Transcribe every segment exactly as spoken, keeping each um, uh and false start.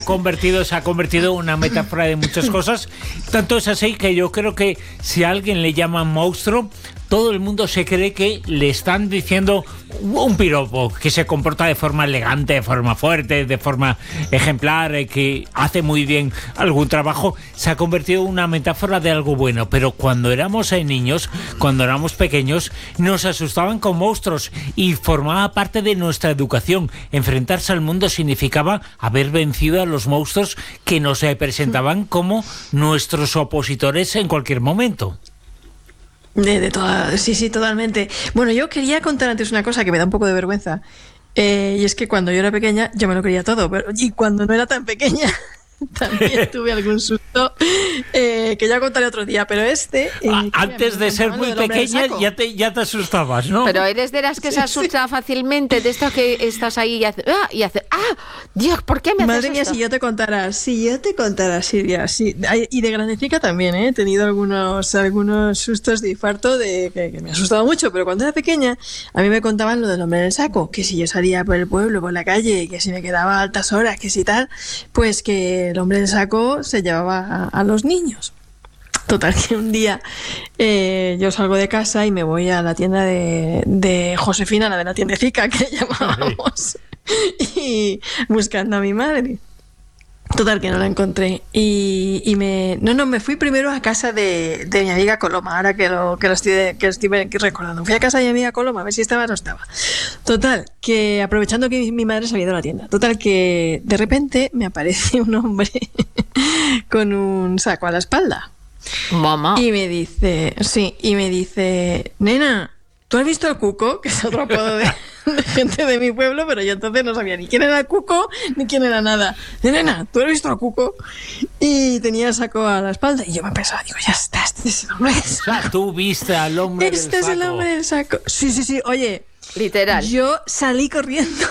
convertido, se ha convertido en una metáfora de muchas cosas. Tanto es así que yo creo que si a alguien le llaman monstruo, todo el mundo se cree que le están diciendo un piropo, que se comporta de forma elegante, de forma fuerte, de forma ejemplar, eh, que hace muy bien algún trabajo. Se ha convertido en una metáfora de algo bueno. Pero cuando éramos eh, niños, cuando éramos pequeños, nos asustaban con monstruos y formaba parte de nuestra educación. Enfrentarse al mundo significaba haber vencido a los monstruos que nos eh, presentaban como nuestros opositores en cualquier momento. De, de toda, sí, sí, totalmente. Bueno, yo quería contar antes una cosa que me da un poco de vergüenza. Eh, y es que cuando yo era pequeña, yo me lo creía todo. Pero, y cuando no era tan pequeña, también tuve algún susto eh, que ya contaré otro día. Pero este... Eh, Antes de ser muy pequeña, ya te, ya te asustabas, ¿no? Pero eres de las que sí, se asusta sí. fácilmente, de esto que estás ahí y haces... ¡Ah! Y hace, ¡ah! Dios, ¿por qué me haces Madre mía, esto? si yo te contara, si yo te contara, Silvia, sí. Y de grandecica también, ¿eh? He tenido algunos, algunos sustos de infarto de, que, que me ha asustado mucho, pero cuando era pequeña, a mí me contaban lo del hombre en el saco, que si yo salía por el pueblo, por la calle, que si me quedaba a altas horas, que si tal, pues que el hombre en el saco se llevaba a, a los niños. Total, que un día eh, yo salgo de casa y me voy a la tienda de, de Josefina, la de la tiendecica que llamábamos, y buscando a mi madre. Total, que no la encontré. Y, y me... No, no, me fui primero a casa de, de mi amiga Coloma, ahora que lo, que lo estoy, que estoy recordando. Fui a casa de mi amiga Coloma a ver si estaba o no estaba. Total, que aprovechando que mi, mi madre se había ido a la tienda. Total, que de repente me aparece un hombre con un saco a la espalda. Mamá. Y me dice, sí, y me dice, nena, ¿tú has visto al Cuco? Que es otro apodo de, de gente de mi pueblo, pero yo entonces no sabía ni quién era el Cuco, ni quién era nada. De nena, ¿tú has visto al Cuco? Y tenía el saco a la espalda. Y yo me pensaba, digo, ya está, este es el hombre del saco. O sea, tú viste al hombre del Este saco. es el hombre del saco. Sí, sí, sí, oye. Literal. Yo salí corriendo.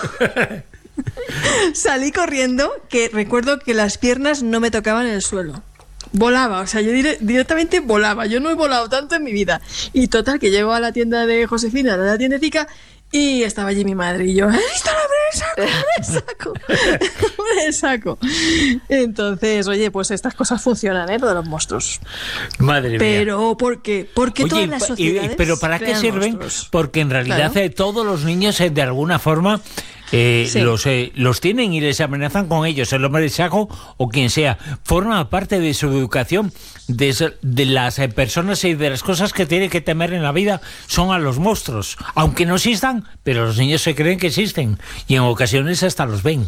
Salí corriendo, que recuerdo que las piernas no me tocaban el suelo. Volaba, o sea, yo dire- directamente volaba. Yo no he volado tanto en mi vida. Y total, que llego a la tienda de Josefina, a la tiendecica, y estaba allí mi madre. Y yo, ¡ahí está el hombre del saco! ¡El hombre del saco! Entonces, oye, pues estas cosas funcionan, ¿eh? Lo de los monstruos. Madre mía. Pero, ¿por qué? Porque Oye, todas las y- sociedades pero ¿para qué crean sirven? monstruos. Porque en realidad Claro. eh, todos los niños eh, de alguna forma eh, Sí. los, eh, los tienen y les amenazan con ellos, el hombre del saco o quien sea. Forma parte de su educación, de, eso- de las eh, personas y de las cosas que tienen que temer en la vida son a los monstruos. Aunque no existan, pero los niños se creen que existen y en ocasiones hasta los ven.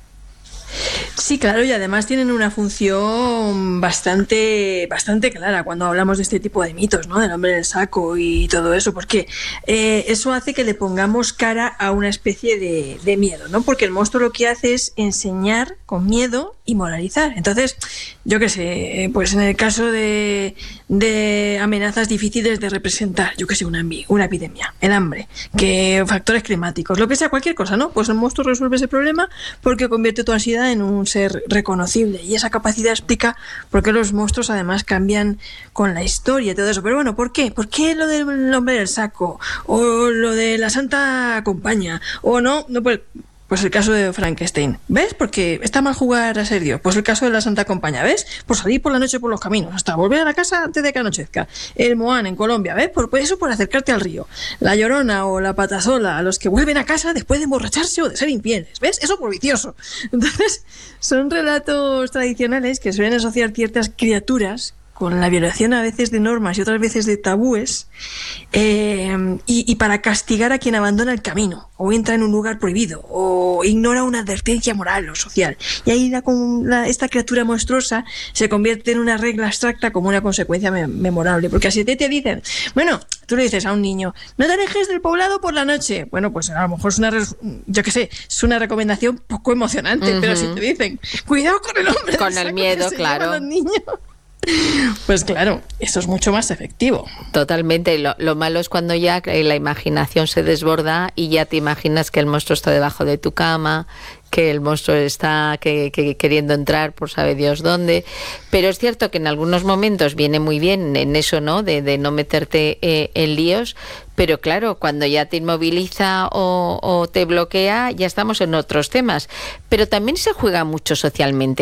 Sí, claro, y además tienen una función bastante, bastante clara cuando hablamos de este tipo de mitos, ¿no? Del hombre del saco y todo eso, porque eh, eso hace que le pongamos cara a una especie de, de miedo, ¿no? Porque el monstruo lo que hace es enseñar con miedo y moralizar. Entonces, yo qué sé, pues en el caso de, de amenazas difíciles de representar, yo qué sé, una, envi- una epidemia, el hambre, que factores climáticos, lo que sea, cualquier cosa, ¿no? Pues el monstruo resuelve ese problema porque convierte tu ansiedad en un ser reconocible, y esa capacidad explica por qué los monstruos además cambian con la historia y todo eso. Pero bueno, ¿por qué? ¿Por qué lo del hombre del saco? O lo de la Santa Compañía, o no, no pues, pues el caso de Frankenstein, ¿ves? Porque está mal jugar a ser Dios. Pues el caso de la Santa Compañía, ¿ves? Por salir por la noche por los caminos, hasta volver a la casa antes de que anochezca. El Moán en Colombia, ¿ves? Por, por eso por acercarte al río. La Llorona o la Patasola, a los que vuelven a casa después de emborracharse o de ser infieles, ¿ves? Eso por vicioso. Entonces, son relatos tradicionales que suelen asociar ciertas criaturas con la violación a veces de normas y otras veces de tabúes, eh, y, y para castigar a quien abandona el camino, o entra en un lugar prohibido, o ignora una advertencia moral o social. Y ahí la, la, esta criatura monstruosa se convierte en una regla abstracta como una consecuencia me, memorable. Porque así te, te dicen, bueno, tú le dices a un niño, no te alejes del poblado por la noche. Bueno, pues a lo mejor es una, yo qué sé, es una recomendación poco emocionante, uh-huh. Pero si te dicen, cuidado con el hombre con el miedo, claro, los niños, pues claro, eso es mucho más efectivo. Totalmente. Lo, lo malo es cuando ya la imaginación se desborda y ya te imaginas que el monstruo está debajo de tu cama, que el monstruo está que, que, queriendo entrar por sabe Dios dónde. Pero es cierto que en algunos momentos viene muy bien en eso, ¿no? De, de no meterte eh, en líos, Pero claro, cuando ya te inmoviliza o, o te bloquea, ya estamos en otros temas. Pero también se juega mucho socialmente.